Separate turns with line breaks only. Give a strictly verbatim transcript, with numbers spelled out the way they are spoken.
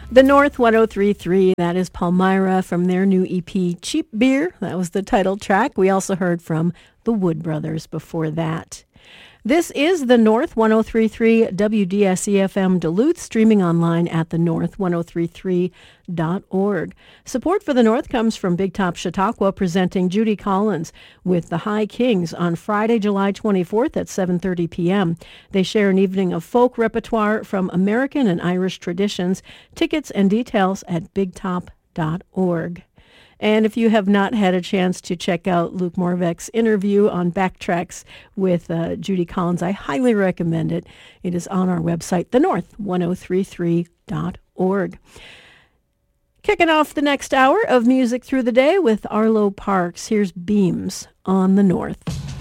The North one oh three point three, that is Palmyra from their new E P, Cheap Beer. That was the title track. We also heard from the Wood Brothers before that. This is the North one oh three point three W D S E F M Duluth, streaming online at the north ten thirty-three dot org. Support for the North comes from Big Top Chautauqua, presenting Judy Collins with the High Kings on Friday, July twenty-fourth at seven thirty p.m. They share an evening of folk repertoire from American and Irish traditions. Tickets and details at big top dot org. And if you have not had a chance to check out Luke Morveck's interview on Backtracks with uh, Judy Collins, I highly recommend it. It is on our website, the north ten thirty-three dot org. Kicking off the next hour of Music Through the Day with Arlo Parks. Here's Beams on the North.